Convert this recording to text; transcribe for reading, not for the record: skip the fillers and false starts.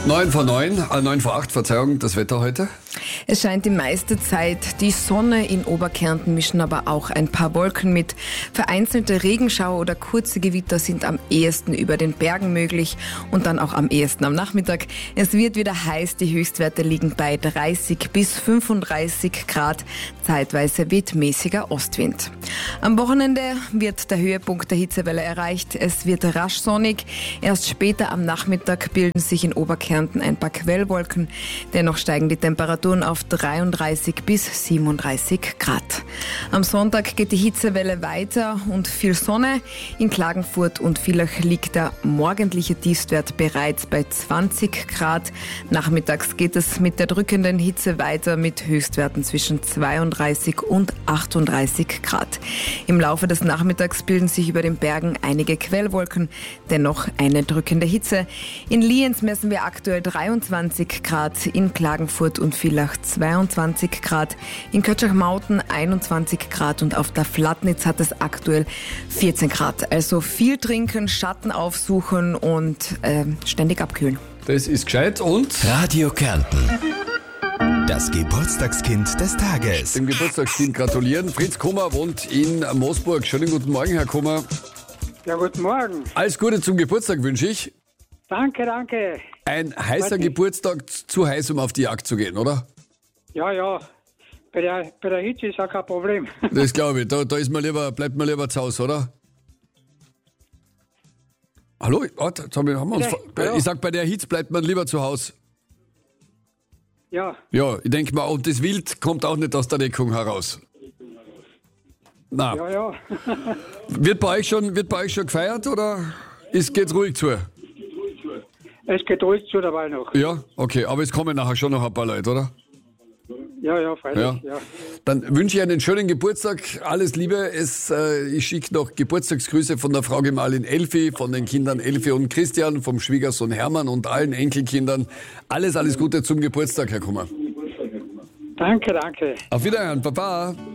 9 vor 8, Verzeihung, das Wetter heute? Es scheint die meiste Zeit die Sonne in Oberkärnten, mischen aber auch ein paar Wolken mit. Vereinzelte Regenschauer oder kurze Gewitter sind am ehesten über den Bergen möglich und dann auch am ehesten am Nachmittag. Es wird wieder heiß, die Höchstwerte liegen bei 30 bis 35 Grad. Zeitweise weht mäßiger Ostwind. Am Wochenende wird der Höhepunkt der Hitzewelle erreicht. Es wird rasch sonnig. Erst später am Nachmittag bilden sich in Oberkärnten ein paar Quellwolken. Dennoch steigen die Temperaturen auf 33 bis 37 Grad. Am Sonntag geht die Hitzewelle weiter und viel Sonne. In Klagenfurt und Villach liegt der morgendliche Tiefstwert bereits bei 20 Grad. Nachmittags geht es mit der drückenden Hitze weiter mit Höchstwerten zwischen 32 und 38 Grad. Im Laufe des Nachmittags bilden sich über den Bergen einige Quellwolken, dennoch eine drückende Hitze. In Lienz messen wir aktuell 23 Grad, in Klagenfurt und Villach 22 Grad, in Kötschach-Mauten 21 Grad und auf der Flatnitz hat es aktuell 14 Grad. Also viel trinken, Schatten aufsuchen und ständig abkühlen. Das ist gescheit und Radio Kärnten. Das Geburtstagskind des Tages. dem Geburtstagskind gratulieren. Fritz Kummer wohnt in Moosburg. Schönen guten Morgen, Herr Kummer. Ja, guten Morgen. Alles Gute zum Geburtstag wünsche ich. Danke, danke. Ein heißer Warte. Geburtstag, zu heiß, um auf die Jagd zu gehen, oder? Ja. Bei der Hitze ist auch kein Problem. Das glaube ich. Da ist bleibt man lieber zu Hause, oder? Hallo? Warte, haben wir uns. Ja. Ich sag, bei der Hitze bleibt man lieber zu Hause. Ja, Ja, ich denke mal, und das Wild kommt auch nicht aus der Deckung heraus. Na, ja. wird bei euch schon gefeiert oder geht's ruhig zu? Es geht ruhig zu dabei noch. Ja, okay, aber es kommen nachher schon noch ein paar Leute, oder? Ja, freilich. Ja. Dann wünsche ich einen schönen Geburtstag, alles Liebe. Ich schicke noch Geburtstagsgrüße von der Frau Gemahlin Elfi, von den Kindern Elfi und Christian, vom Schwiegersohn Hermann und allen Enkelkindern. Alles Gute zum Geburtstag, Herr Kummer. Danke. Auf Wiederhören, Baba.